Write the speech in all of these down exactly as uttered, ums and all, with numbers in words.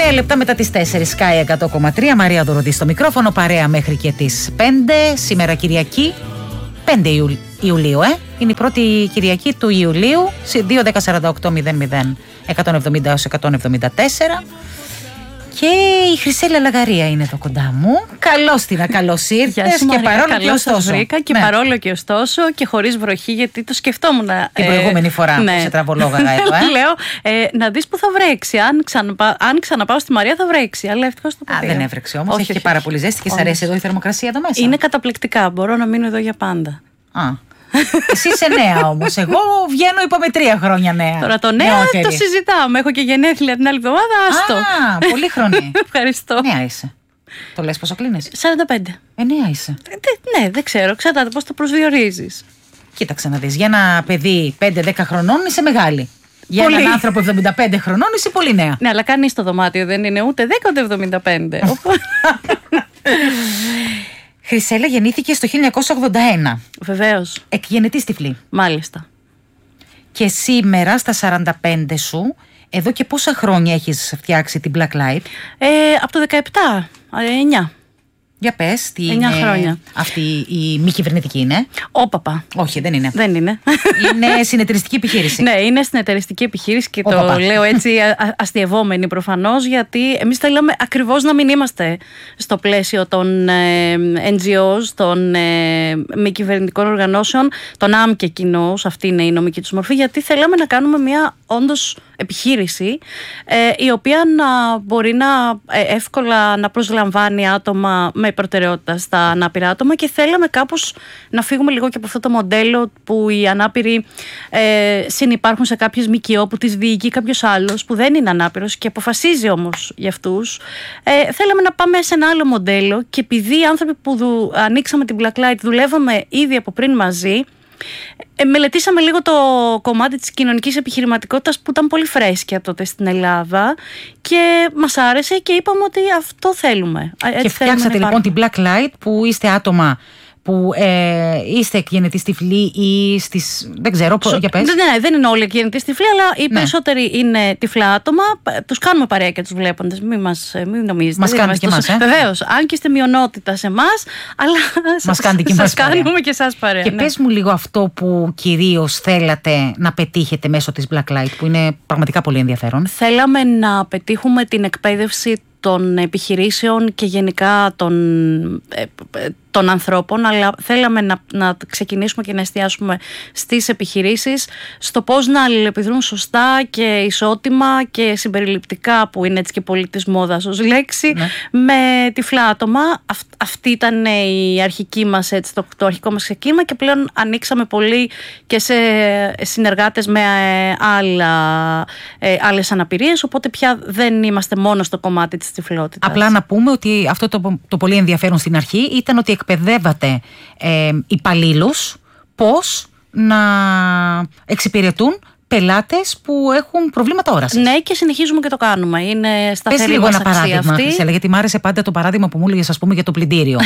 εννέα λεπτά μετά τις τέσσερις, Sky εκατό κόμμα τρία, Μαρία Δωροδή στο μικρόφωνο, παρέα μέχρι και τις πέντε. Σήμερα Κυριακή, πέντε Ιουλίου, ε. Είναι η πρώτη Κυριακή του Ιουλίου, δύο δέκα σαράντα οκτώ μηδέν μηδέν εκατόν εβδομήντα έως εκατόν εβδομήντα τέσσερα. Και η Χρυσέλα Λαγαρία είναι εδώ κοντά μου. Καλώς την, καλώς ήρθες. Και παρόλο και ωστόσο. Βρήκα, και ναι. παρόλο και ωστόσο και χωρίς βροχή, γιατί το σκεφτόμουν. Την ε, προηγούμενη φορά ναι. που σε τραβολόγαγα εδώ. Ε. Λέω ε, να δεις που θα βρέξει. Αν, ξαναπα, αν ξαναπάω στη Μαρία θα βρέξει. Αλλά ευτυχώς το πήγα. Α, δεν έβρεξε όμως. Έχει και πάρα πολύ ζέστη και σ' αρέσει εδώ η θερμοκρασία εδώ μέσα. Είναι καταπληκτικά. Μπορώ να μείνω εδώ για πάντα. Α. Εσύ είσαι νέα όμως. Εγώ βγαίνω είπα με τρία χρόνια νέα. Τώρα το νέα νεότερη. Το συζητάμε. Έχω και γενέθλια την άλλη εβδομάδα. Άστο. Α, πολύ χρονή. Ευχαριστώ. Νέα είσαι. Το λες πόσο κλείνεις? σαράντα πέντε. Ε, νέα είσαι. Ε, δε, ναι, δεν ξέρω. Εξαρτάται πώς το προσδιορίζεις. Κοίταξε να δεις. Για ένα παιδί πέντε δέκα χρονών είσαι μεγάλη. Για πολύ. Έναν άνθρωπο εβδομήντα πέντε χρονών είσαι πολύ νέα. Ναι, αλλά κανείς στο δωμάτιο δεν είναι ούτε δέκα ούτε εβδομήντα πέντε. Χρυσέλα γεννήθηκε στο χίλια εννιακόσια ογδόντα ένα. Βεβαίως. Εκγενετής τυφλή. Μάλιστα. Και σήμερα στα σαράντα πέντε σου, εδώ και πόσα χρόνια έχεις φτιάξει την Black Light? Ε, από το δεκαεπτά, εννιά. Για πες, τι εννιά είναι χρόνια. Αυτή η μη κυβερνητική είναι? Όπαπα. Όχι, δεν είναι. Δεν είναι. Είναι συνεταιριστική επιχείρηση. Ναι, είναι συνεταιριστική επιχείρηση και Όπαπα. Το λέω έτσι α, αστειευόμενη προφανώς, γιατί εμείς θέλαμε ακριβώς να μην είμαστε στο πλαίσιο των ε, εν τζι ό's, των ε, μη κυβερνητικών οργανώσεων, των άμ και κοινώς, αυτή είναι η νομική τους μορφή, γιατί θέλαμε να κάνουμε μια όντως επιχείρηση ε, η οποία να μπορεί να ε, εύκολα να προσλαμβάνει άτομα με προτεραιότητα στα ανάπηρα άτομα, και θέλαμε κάπως να φύγουμε λίγο και από αυτό το μοντέλο που οι ανάπηροι ε, συνυπάρχουν σε κάποιες ΜΚΟ που τις διοικεί κάποιος άλλος που δεν είναι ανάπηρος και αποφασίζει όμως για αυτούς. Ε, θέλαμε να πάμε σε ένα άλλο μοντέλο, και επειδή οι άνθρωποι που δου, ανοίξαμε την Black Light δουλεύαμε ήδη από πριν μαζί, Ε, μελετήσαμε λίγο το κομμάτι της κοινωνικής επιχειρηματικότητας που ήταν πολύ φρέσκια τότε στην Ελλάδα και μας άρεσε και είπαμε ότι αυτό θέλουμε. Έτσι και φτιάξατε λοιπόν την Black Light, που είστε άτομα που ε, είστε εκγενετής τυφλοί ή στις. Δεν ξέρω, Σο, για πες. Ναι, ναι, δεν είναι όλοι εκγενετής τυφλοί, αλλά οι ναι. περισσότεροι είναι τυφλά άτομα. Τους κάνουμε παρέα και τους βλέποντες. Μην, μας, μην νομίζετε. Μας κάνετε και εμάς. Ε? Βεβαίως, αν και είστε μειονότητα σε εμάς, αλλά μας κάνετε και σας κάνουμε και εσάς παρέα. Και ναι. πες μου λίγο αυτό που κυρίως θέλατε να πετύχετε μέσω της Black Light, που είναι πραγματικά πολύ ενδιαφέρον. Θέλαμε να πετύχουμε την εκπαίδευση των επιχειρήσεων και γενικά των, ε, των ανθρώπων, αλλά θέλαμε να, να ξεκινήσουμε και να εστιάσουμε στις επιχειρήσεις, στο πώς να αλληλεπιδρούν σωστά και ισότιμα και συμπεριληπτικά, που είναι έτσι και πολύ της μόδας ως λέξη, ναι. με τυφλά άτομα. Αυ, αυτή ήταν η αρχική μας, έτσι, το, το αρχικό μας ξεκίνημα, και πλέον ανοίξαμε πολύ και σε συνεργάτες με ε, άλλα, ε, άλλες αναπηρίες, οπότε πια δεν είμαστε μόνο στο κομμάτι της τυφλότητας. Απλά να πούμε ότι αυτό το, το πολύ ενδιαφέρον στην αρχή ήταν ότι εκπαιδεύατε ε, υπαλλήλους πώς να εξυπηρετούν πελάτες που έχουν προβλήματα όρασης. Ναι, και συνεχίζουμε και το κάνουμε. Είναι σταθερή. Πες λίγο μας ένα αξία παράδειγμα, αυτή. Χρυσέλα, γιατί μου άρεσε πάντα το παράδειγμα που μου έλεγες, ας πούμε, για το πλυντήριο.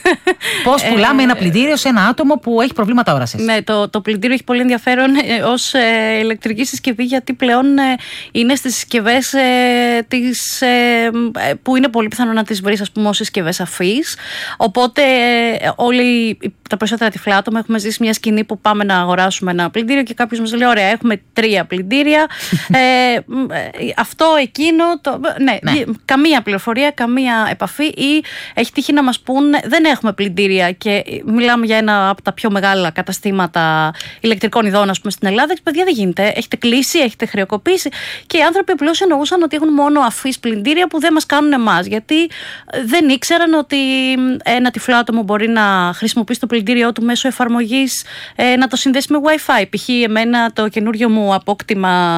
Πώς πουλάμε ένα πλυντήριο σε ένα άτομο που έχει προβλήματα όρασης. Ναι, το, το πλυντήριο έχει πολύ ενδιαφέρον ε, ως ε, ηλεκτρική συσκευή, γιατί πλέον ε, είναι στις συσκευές ε, τις, ε, που είναι πολύ πιθανό να τις βρεις, ας πούμε, ως συσκευές αφής. Οπότε ε, όλοι τα περισσότερα τυφλά άτομα έχουμε ζήσει μια σκηνή που πάμε να αγοράσουμε ένα πλυντήριο και κάποιος μας λέει: ωραία, έχουμε τρία πλυντήρια. ε, αυτό, εκείνο. Το, ναι, ναι. Καμία πληροφορία, καμία επαφή, ή έχει τύχει να μας πούν: δεν έχουμε πλυντήρια, και μιλάμε για ένα από τα πιο μεγάλα καταστήματα ηλεκτρικών ειδών, ας πούμε, στην Ελλάδα. Και παιδιά, δεν γίνεται. Έχετε κλείσει, έχετε χρεοκοπήσει. Και οι άνθρωποι απλώς εννοούσαν ότι έχουν μόνο αφής πλυντήρια που δεν μας κάνουν εμάς, γιατί δεν ήξεραν ότι ένα τυφλό άτομο μπορεί να χρησιμοποιήσει το πλυντήριό του μέσω εφαρμογής, ε, να το συνδέσει με Wi-Fi. Π.χ. εμένα το καινούριο μου απόκτημα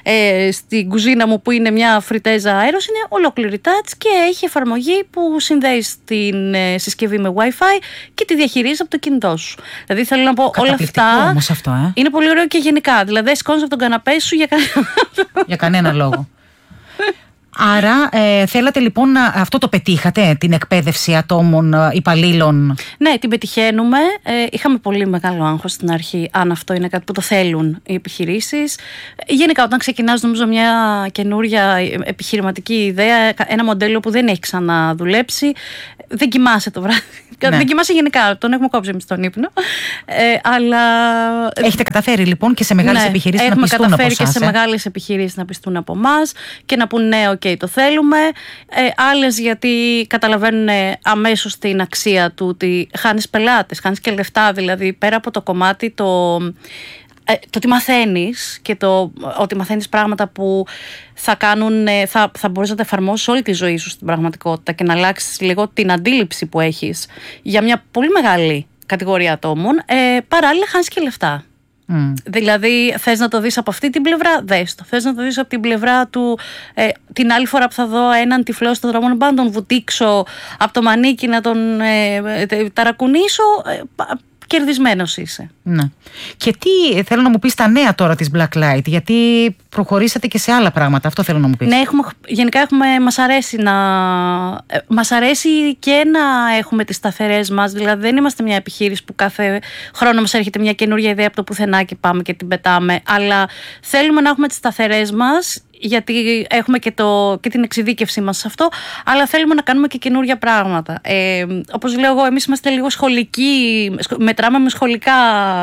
ε, στην κουζίνα μου, που είναι μια φριτέζα αέρος, είναι ολόκληρη touch και έχει εφαρμογή που συνδέει την ε, συσκευή με Wi-Fi και τη διαχειρίζει από το κινητό σου. Δηλαδή θέλω να πω, όλα αυτά όμως αυτό, ε? είναι πολύ ωραίο και γενικά. Δηλαδή σηκώνεις από τον καναπέ σου για κανένα, για κανένα λόγο. Άρα ε, θέλατε λοιπόν να, αυτό το πετύχατε, την εκπαίδευση ατόμων ε, υπαλλήλων? Ναι, την πετυχαίνουμε. Ε, είχαμε πολύ μεγάλο άγχος στην αρχή, αν αυτό είναι κάτι που το θέλουν οι επιχειρήσεις. Γενικά, όταν ξεκινάς, νομίζω, μια καινούρια επιχειρηματική ιδέα, ένα μοντέλο που δεν έχει ξαναδουλέψει, δεν κοιμάσαι το βράδυ. Ναι. Δεν κοιμάσαι γενικά, τον έχουμε κόψει εμείς τον ύπνο. Ε, αλλά... Έχετε καταφέρει λοιπόν και σε μεγάλες ναι, επιχειρήσεις να πιστούν από εσάς? Έχουμε καταφέρει και σε ε? μεγάλες επιχειρήσεις να πιστούν από εμάς και να πούν ναι, οκ, okay, το θέλουμε. Ε, άλλες γιατί καταλαβαίνουν αμέσως την αξία του, ότι χάνεις πελάτες, χάνεις και λεφτά. Δηλαδή, πέρα από το κομμάτι το... το ότι μαθαίνεις και το ότι μαθαίνεις πράγματα που θα κάνουν, θα, θα μπορείς να τα εφαρμόσεις όλη τη ζωή σου στην πραγματικότητα και να αλλάξεις λίγο την αντίληψη που έχεις για μια πολύ μεγάλη κατηγορία ατόμων, ε, παράλληλα χάνεις και λεφτά. Mm. Δηλαδή, θες να το δεις από αυτή την πλευρά, δες το. Θες να το δεις από την πλευρά του, ε, την άλλη φορά που θα δω έναν τυφλό στον δρόμο, να πάω να τον βουτήξω από το μανίκι, να τον ε, ε, ταρακουνήσω, ε, κερδισμένος είσαι. Ναι. Και τι θέλω να μου πεις τα νέα τώρα της Blacklight, γιατί προχωρήσατε και σε άλλα πράγματα, αυτό θέλω να μου πεις. Ναι, έχουμε, γενικά έχουμε, μας αρέσει να μας αρέσει και να έχουμε τις σταθερές μας, δηλαδή δεν είμαστε μια επιχείρηση που κάθε χρόνο μας έρχεται μια καινούργια ιδέα από το πουθενά και πάμε και την πετάμε, αλλά θέλουμε να έχουμε τις σταθερές μας, γιατί έχουμε και, το, και την εξειδίκευσή μας σε αυτό, αλλά θέλουμε να κάνουμε και καινούργια πράγματα. Ε, όπως λέω εγώ, εμείς είμαστε λίγο σχολικοί, μετράμε με, σχολικά,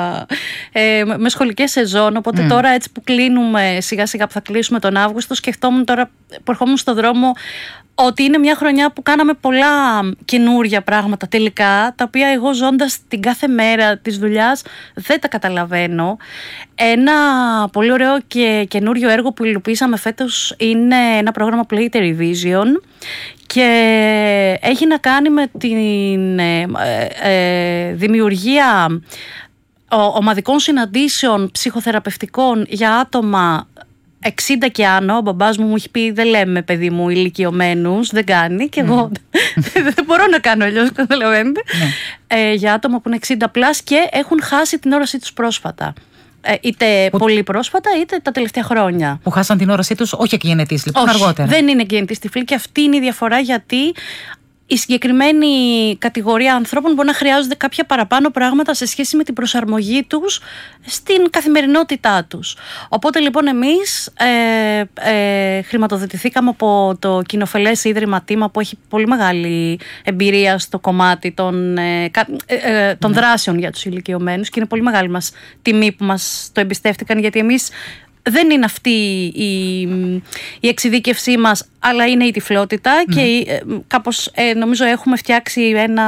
ε, με σχολικές σεζόν, οπότε mm. τώρα έτσι που κλείνουμε σιγά σιγά που θα κλείσουμε τον Αύγουστο, σκεφτόμουν τώρα που ερχόμουν στον δρόμο ότι είναι μια χρονιά που κάναμε πολλά καινούργια πράγματα τελικά, τα οποία εγώ ζώντας την κάθε μέρα της δουλειάς δεν τα καταλαβαίνω. Ένα πολύ ωραίο και καινούριο έργο που υλοποιήσαμε φέτος είναι ένα πρόγραμμα που λέγεται Revision και έχει να κάνει με την ε, ε, δημιουργία ομαδικών συναντήσεων ψυχοθεραπευτικών για άτομα εξήντα και άνω. Ο μπαμπάς μου μου έχει πει δεν λέμε παιδί μου ηλικιωμένους, δεν κάνει και εγώ mm. δεν μπορώ να κάνω αλλιώς, καταλαβαίνετε. Mm. ε, για άτομα που είναι εξήντα πλας και έχουν χάσει την όρασή τους πρόσφατα. Ε, είτε που... πολύ πρόσφατα είτε τα τελευταία χρόνια. Που χάσαν την όρασή τους, όχι εκγενετής λοιπόν, όχι, αργότερα. Δεν είναι εκγενετής τυφλή και αυτή είναι η διαφορά, γιατί η συγκεκριμένη κατηγορία ανθρώπων μπορεί να χρειάζονται κάποια παραπάνω πράγματα σε σχέση με την προσαρμογή τους στην καθημερινότητά τους. Οπότε λοιπόν εμείς ε, ε, χρηματοδοτηθήκαμε από το Κοινοφελές Ίδρυμα Τίμα, που έχει πολύ μεγάλη εμπειρία στο κομμάτι των, ε, ε, των ναι. δράσεων για τους ηλικιωμένους, και είναι πολύ μεγάλη μας τιμή που μας το εμπιστεύτηκαν, γιατί εμείς δεν είναι αυτή η, η εξειδίκευσή μας, αλλά είναι η τυφλότητα mm. και ε, κάπως ε, νομίζω έχουμε φτιάξει ένα,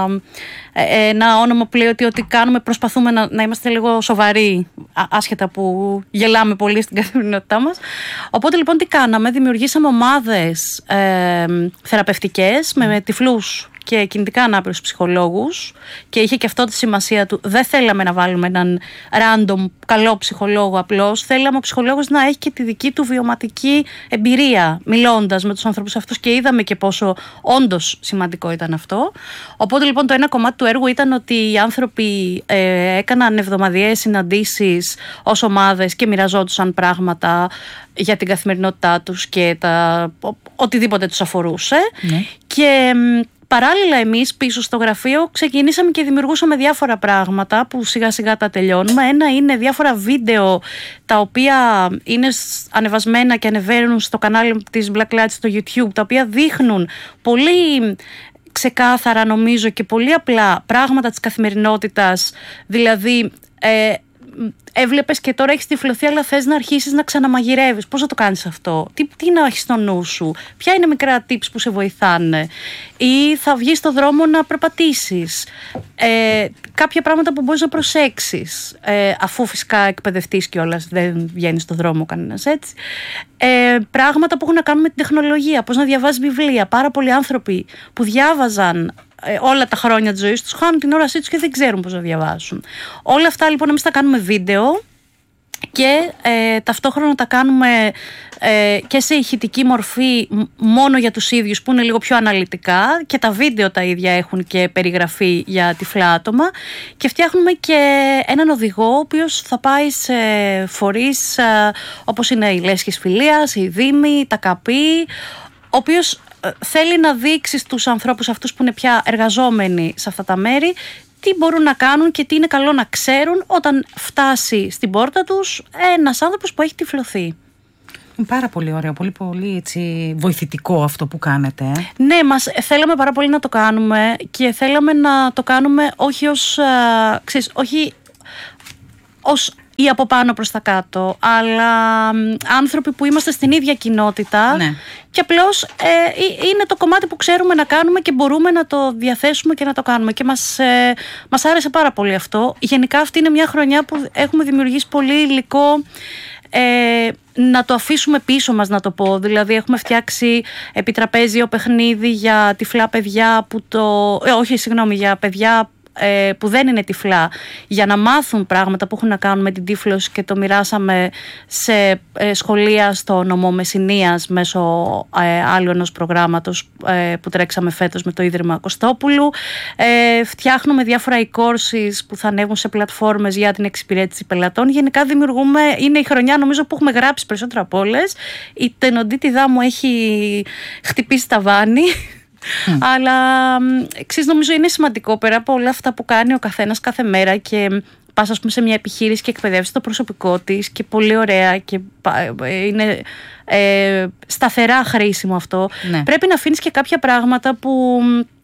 ε, ένα όνομα που λέει ότι, ότι κάνουμε, προσπαθούμε να, να είμαστε λίγο σοβαροί, άσχετα που γελάμε πολύ στην καθημερινότητά μας. Οπότε λοιπόν τι κάναμε, δημιουργήσαμε ομάδες ε, θεραπευτικές με, με τυφλούς και κινητικά ανάπηρους ψυχολόγους, και είχε και αυτό τη σημασία του. Δεν θέλαμε να βάλουμε έναν random καλό ψυχολόγο απλώς. Θέλαμε ο ψυχολόγος να έχει και τη δική του βιωματική εμπειρία μιλώντας με τους ανθρώπους αυτούς, και είδαμε και πόσο όντως σημαντικό ήταν αυτό. Οπότε λοιπόν το ένα κομμάτι του έργου ήταν ότι οι άνθρωποι ε, έκαναν εβδομαδιαίες συναντήσεις ως ομάδες και μοιραζόντουσαν πράγματα για την καθημερινότητά τους και τα, ο, οτιδήποτε τους αφορούσε. Ναι. Και παράλληλα εμείς πίσω στο γραφείο ξεκινήσαμε και δημιουργούσαμε διάφορα πράγματα που σιγά σιγά τα τελειώνουμε. Ένα είναι διάφορα βίντεο τα οποία είναι ανεβασμένα και ανεβαίνουν στο κανάλι της Blacklight στο YouTube, τα οποία δείχνουν πολύ ξεκάθαρα νομίζω και πολύ απλά πράγματα της καθημερινότητας. Δηλαδή ε, έβλεπες και τώρα έχεις τυφλωθεί, αλλά θες να αρχίσεις να ξαναμαγειρεύεις. Πώς θα το κάνεις αυτό, τι, τι να έχεις στο νου σου, ποια είναι μικρά tips που σε βοηθάνε, ή θα βγεις στο δρόμο να περπατήσεις, ε, κάποια πράγματα που μπορείς να προσέξεις, ε, αφού φυσικά εκπαιδευτείς κιόλας, δεν βγαίνεις στο δρόμο κανένας έτσι, ε, πράγματα που έχουν να κάνουν με την τεχνολογία, πώς να διαβάζεις βιβλία. Πάρα πολλοί άνθρωποι που διάβαζαν όλα τα χρόνια της ζωής τους χάνουν την όρασή τους και δεν ξέρουν πώς να διαβάσουν. Όλα αυτά λοιπόν εμείς τα κάνουμε βίντεο και ε, ταυτόχρονα τα κάνουμε ε, και σε ηχητική μορφή μόνο για τους ίδιους που είναι λίγο πιο αναλυτικά, και τα βίντεο τα ίδια έχουν και περιγραφή για τυφλά άτομα, και φτιάχνουμε και έναν οδηγό ο οποίος θα πάει σε φορείς ε, όπως είναι η Λέσχης Φιλίας, η Δήμη, τα ΚΑΠΗ, ο οποίος ε, θέλει να δείξει στους ανθρώπους αυτούς που είναι πια εργαζόμενοι σε αυτά τα μέρη τι μπορούν να κάνουν και τι είναι καλό να ξέρουν όταν φτάσει στην πόρτα τους ένας άνθρωπος που έχει τυφλωθεί. Είναι πάρα πολύ ωραίο, πολύ πολύ έτσι, βοηθητικό αυτό που κάνετε. Ε. Ναι, μας θέλαμε πάρα πολύ να το κάνουμε, και θέλαμε να το κάνουμε όχι ως, α, ξέρεις, όχι ως ή από πάνω προς τα κάτω, αλλά άνθρωποι που είμαστε στην ίδια κοινότητα, ναι. Και απλώς ε, είναι το κομμάτι που ξέρουμε να κάνουμε και μπορούμε να το διαθέσουμε και να το κάνουμε, και μας, ε, μας άρεσε πάρα πολύ αυτό. Γενικά αυτή είναι μια χρονιά που έχουμε δημιουργήσει πολύ υλικό ε, να το αφήσουμε πίσω μας, να το πω. Δηλαδή έχουμε φτιάξει επιτραπέζιο παιχνίδι για τυφλά παιδιά που το... Ε, όχι, συγγνώμη, για παιδιά που δεν είναι τυφλά, για να μάθουν πράγματα που έχουν να κάνουν με την τύφλωση, και το μοιράσαμε σε σχολεία στο νομό Μεσσηνίας μέσω άλλου ενός προγράμματος που τρέξαμε φέτος με το Ίδρυμα Κωστόπουλου. Φτιάχνουμε διάφορα e-courses που θα ανέβουν σε πλατφόρμες για την εξυπηρέτηση πελατών. Γενικά δημιουργούμε, είναι η χρονιά νομίζω που έχουμε γράψει περισσότερο από όλες. Η τενοντίτιδά μου έχει χτυπήσει τα βάνη. Mm. Αλλά εξής νομίζω είναι σημαντικό, πέρα από όλα αυτά που κάνει ο καθένας κάθε μέρα, και πας ας πούμε σε μια επιχείρηση και εκπαιδεύεις το προσωπικό της, και πολύ ωραία και είναι ε, σταθερά χρήσιμο αυτό, ναι. Πρέπει να αφήνεις και κάποια πράγματα που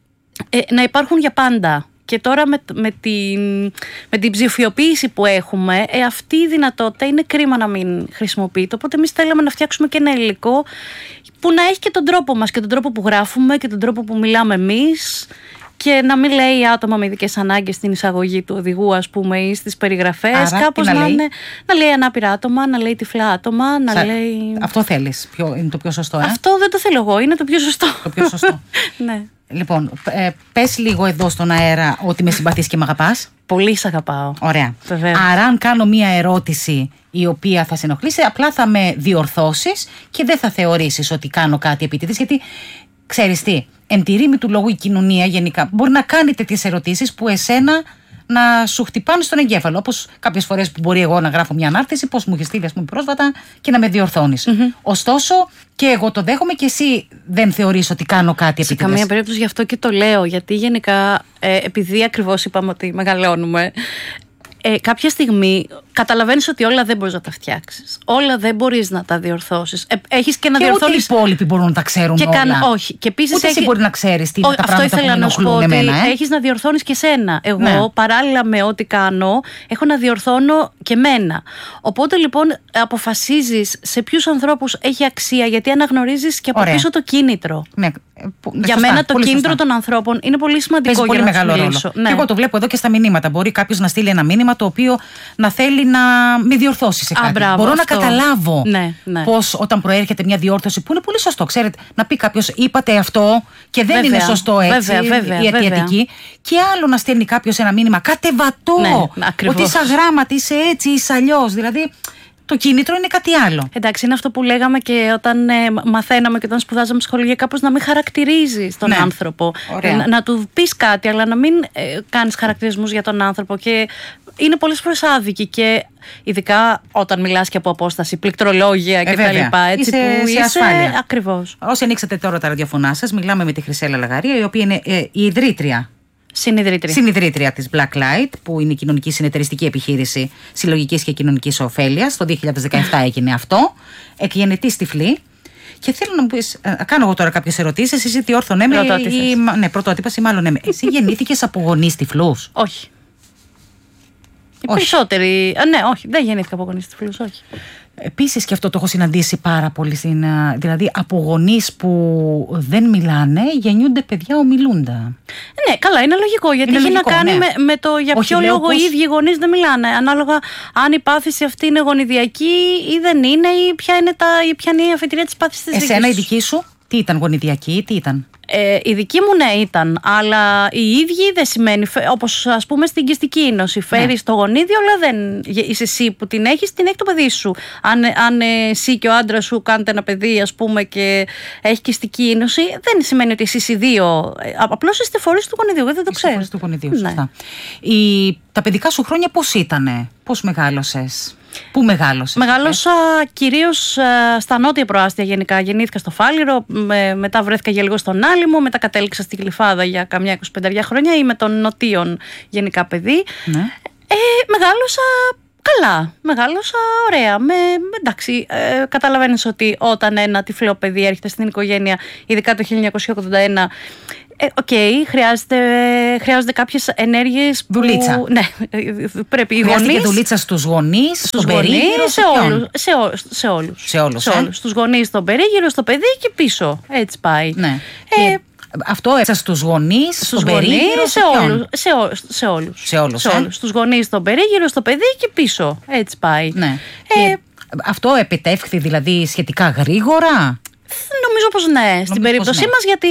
ε, να υπάρχουν για πάντα. Και τώρα με, με, την, με την ψηφιοποίηση που έχουμε, ε, αυτή η δυνατότητα είναι κρίμα να μην χρησιμοποιείται. Οπότε εμείς θέλαμε να φτιάξουμε και ένα υλικό που να έχει και τον τρόπο μας, και τον τρόπο που γράφουμε και τον τρόπο που μιλάμε εμείς, και να μην λέει άτομα με ειδικές ανάγκες στην εισαγωγή του οδηγού, ας πούμε, ή στις περιγραφές. Άρα, κάπως να, να, λέει? Είναι, να λέει ανάπηρα άτομα, να λέει τυφλά άτομα, να Σα... λέει... Αυτό θέλεις, ποιο, είναι το πιο σωστό, ε? Αυτό δεν το θέλω εγώ, είναι το πιο σωστό. Το πιο σωστό. Ναι. Λοιπόν, ε, πες λίγο εδώ στον αέρα ότι με συμπαθείς και με αγαπάς. Πολύ σ' αγαπάω. Ωραία. Βεβαίως. Άρα, αν κάνω μία ερώτηση η οποία θα σε ενοχλήσει, απλά θα με διορθώσεις και δεν θα θεωρήσεις ότι κάνω κάτι επίτηδες, γιατί ξέρεις τι, εν τη ρήμη του λόγου η κοινωνία γενικά μπορεί να κάνει τέτοιες ερωτήσεις που εσένα να σου χτυπάνε στον εγκέφαλο. Όπως κάποιες φορές που μπορεί εγώ να γράφω μια ανάρτηση, πώς μου έχει στείλει, ας πούμε, πρόσφατα, και να με διορθώνεις. Mm-hmm. Ωστόσο, και εγώ το δέχομαι και εσύ δεν θεωρείς ότι κάνω κάτι επίτηδες. Σε καμία περίπτωση, γι' αυτό και το λέω. Γιατί γενικά, ε, επειδή ακριβώς είπαμε ότι μεγαλώνουμε, ε, κάποια στιγμή καταλαβαίνεις ότι όλα δεν μπορείς να τα φτιάξεις. Όλα δεν μπορείς να τα διορθώσεις. Ε, έχεις και να και διορθώσεις. Ούτε οι υπόλοιποι μπορούν να τα ξέρουν και όλα. Καν... Όχι. Και επίσης ούτε έχει... εσύ μπορεί να ξέρεις τι είναι Ό, τα πράγματα που με ενοχλούν εμένα. Ε? Έχεις να διορθώνεις και σένα. Εγώ, ναι. Παράλληλα με ό,τι κάνω, έχω να διορθώνω και μένα. Οπότε λοιπόν αποφασίζεις σε ποιους ανθρώπους έχει αξία, γιατί αναγνωρίζεις και από Ωραία. Πίσω το κίνητρο. Ναι. Για σωστά, μένα το κίνητρο σωστά. Των ανθρώπων είναι πολύ σημαντικό. Παίζει για πολύ να μεγάλο ρόλο. Ναι. Και εγώ το βλέπω εδώ και στα μηνύματα. Μπορεί κάποιος να στείλει ένα μήνυμα το οποίο να θέλει να με διορθώσει σε κάτι. Α, μπράβο, Μπορώ αυτό. Να καταλάβω ναι, ναι. πώς όταν προέρχεται μια διόρθωση που είναι πολύ σωστό. Ξέρετε, να πει κάποιος είπατε αυτό και δεν βέβαια, είναι σωστό έτσι. Βέβαια, βέβαια, η αιτιατική. Και άλλο να στέλνει κάποιος ένα μήνυμα κατεβατό. Ναι, ότι είσαι αγράμματη, είσαι έτσι, είσαι αλλιώς. Δηλαδή. Το κίνητρο είναι κάτι άλλο. Εντάξει, είναι αυτό που λέγαμε και όταν ε, μαθαίναμε και όταν σπουδάζαμε σχολεία, κάπως να μην χαρακτηρίζεις τον ναι. άνθρωπο. Να, να του πεις κάτι, αλλά να μην ε, κάνεις χαρακτηρισμούς για τον άνθρωπο. Και είναι πολλές φορές άδικοι, και ειδικά όταν μιλάς και από απόσταση, πληκτρολόγια κτλ. Ε, έτσι είσαι που είσαι ασφάλεια. Ακριβώς. Όσοι ανοίξετε τώρα τα ραδιοφωνά σας, μιλάμε με τη Χρυσέλα Λαγαρία, η οποία είναι ε, η ιδρύτρια. Συνειδρήτρια. Συνειδρήτρια της Blacklight, που είναι η κοινωνική συνεταιριστική επιχείρηση συλλογικής και κοινωνικής ωφέλειας. Το δύο χιλιάδες δεκαεπτά έγινε αυτό. Εκγενετής τυφλή. Και θέλω να μου πεις, κάνω εγώ τώρα κάποιες ερωτήσεις. Εσύ τι όρθον με, ή, ναι, πρωτότυπας ή μάλλον ναι. Εσύ γεννήθηκες από γονείς τυφλούς? Όχι. Οι περισσότεροι. Ναι, όχι, δεν γεννήθηκα από γονείς τυφλούς, όχι. Επίσης, και αυτό το έχω συναντήσει πάρα πολύ. Στην, δηλαδή, από γονείς που δεν μιλάνε, γεννιούνται παιδιά ομιλούντα. Ναι, καλά, είναι λογικό. Γιατί είναι έχει λογικό, να κάνει ναι. με, με το για Όχι, ποιο λόγο πως... οι ίδιοι γονείς δεν μιλάνε. Ανάλογα αν η πάθηση αυτή είναι γονιδιακή ή δεν είναι, ή ποια είναι, τα, ή ποια είναι η αφετηρία της πάθησης της δικής. Εσένα η δική σου, τι ήταν γονιδιακή, τι ήταν? Ε, η δική μου ναι ήταν, αλλά οι ίδιοι δεν σημαίνει, όπως ας πούμε στην οικιστική ίνωση, φέρεις ναι. το γονίδιο, αλλά δεν είσαι εσύ που την έχεις, την έχει το παιδί σου. Αν, αν εσύ και ο άντρας σου κάνετε ένα παιδί, ας πούμε, και έχει οικιστική ίνωση, δεν σημαίνει ότι εσείς οι δύο, απλώς είστε φορείς του γονιδιού, δεν το ξέρεις. Φορείς του γονιδιού, ναι. σωστά. Η, τα παιδικά σου χρόνια πώς ήτανε, πώς μεγάλωσες? Πού μεγάλωσες? Μεγάλωσα ε? κυρίως ε, στα νότια προάστια γενικά. Γεννήθηκα στο Φάληρο, με, μετά βρέθηκα για λίγο στον Άλυμο, μετά κατέληξα στη Γλυφάδα για καμιά είκοσι πέντε χρόνια. Είμαι των νοτίων γενικά παιδί. Ναι. Ε, μεγάλωσα καλά, μεγάλωσα ωραία. Με, εντάξει, ε, καταλαβαίνεις ότι όταν ένα τυφλό παιδί έρχεται στην οικογένεια, ειδικά το χίλια εννιακόσια ογδόντα ένα, Οκ, okay, χρειάζεται, χρειάζονται κάποιες ενέργειες. Δουλίτσα. Που, ναι, πρέπει οι γονείς. Χρειάζεται και δουλίτσα στους γονείς, στους στον περίγυρο, σε, όλους, σε, ό, σε όλους. Σε όλους, σε ε? όλους. Στους γονείς, στον περίγυρο, στο παιδί και πίσω. Έτσι πάει. Ναι. Ε, και αυτό έτσι στους γονείς, στους στον γονείς, περίγυρο, σε, όλους, σε, ό, σε όλους. Σε όλους, σε ε? όλους. Στους γονείς, στον περίγυρο, στο παιδί και πίσω. Έτσι πάει. Ναι. Ε, και αυτό επιτεύχθη δηλαδή σχετικά γρήγορα? Νομίζω πως ναι, στην περίπτωσή ναι. μας, γιατί